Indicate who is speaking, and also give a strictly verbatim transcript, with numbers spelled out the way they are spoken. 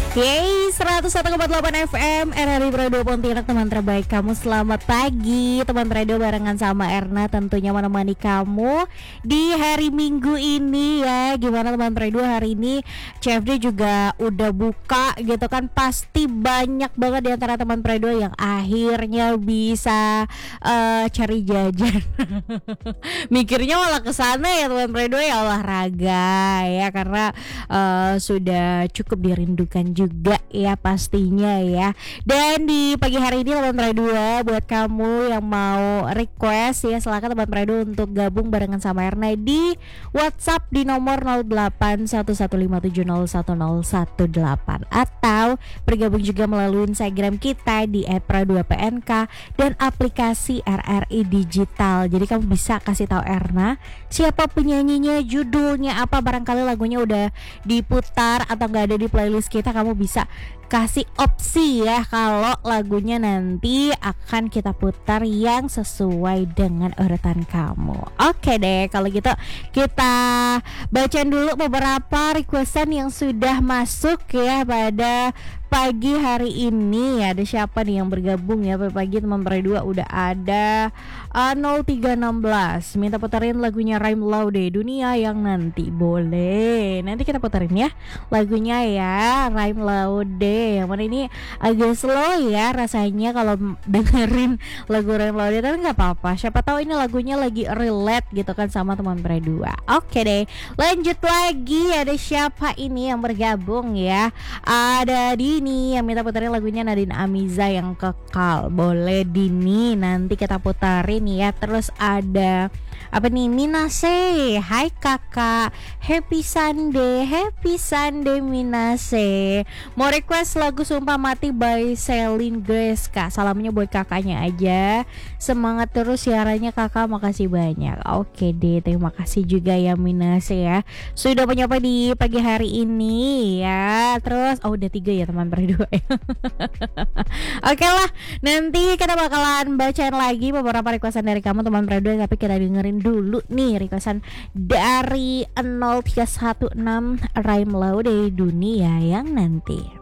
Speaker 1: Yeay, seratus satu koma delapan F M R R I Radio Pontianak, teman terbaik kamu. Selamat pagi teman radio, barengan sama Erna tentunya menemani kamu di hari Minggu ini ya. Gimana teman radio hari ini? C F D juga udah buka gitu kan. Pasti banyak banget di antara teman radio yang akhirnya bisa uh, cari jajan. Mikirnya malah kesana ya teman radio, ya olahraga ya, karena uh, sudah cukup dirindukan juga ya pastinya ya. Dan di pagi hari ini teman radio, buat kamu yang mau request ya, silakan teman radio untuk gabung barengan sama Erna di WhatsApp di nomor nol delapan satu satu lima tujuh nol satu nol satu delapan, atau bergabung juga melalui Instagram kita di et pra dua p n k dan aplikasi R R I Digital. Jadi kamu bisa kasih tahu Erna siapa penyanyinya, judulnya apa, barangkali lagunya udah diputar atau nggak ada di playlist kita, kamu bisa kasih opsi ya kalau lagunya nanti akan kita putar yang sesuai dengan urutan kamu. Oke deh, kalau gitu kita bacain dulu beberapa requestan yang sudah masuk ya pada pagi hari ini. Ada siapa nih yang bergabung ya pagi teman berdua? Udah ada uh, nol tiga enam belas minta putarin lagunya Rhyme Laude, Dunia Yang Nanti. Boleh, nanti kita putarin ya lagunya ya, Rhyme Laude. Yang mana ini agak slow ya rasanya kalau dengerin lagu Rhyme Laude, tapi nggak apa-apa, siapa tahu ini lagunya lagi relate gitu kan sama teman berdua. Oke deh, lanjut lagi. Ada siapa ini yang bergabung ya? Ada di ini yang minta putarin lagunya Nadine Amiza yang Kekal. Boleh Dini, nanti kita putarin ya. Terus ada apa nih, Minase, hai kakak, happy Sunday, happy Sunday Minase. Mau request lagu Sumpah Mati by Celine Grace kak, salamnya buat kakaknya aja. Semangat terus siarannya kakak, makasih banyak. Oke deh, terima kasih juga ya Minase ya, sudah menyapa di pagi hari ini ya. Terus oh udah tiga ya teman berdua ya. Oke lah, nanti kita bakalan bacain lagi beberapa requestan dari kamu teman berdua, tapi kita dengerin dulu nih requestan dari nol tiga satu enam Rhyme Laude, Dunia Yang Nanti.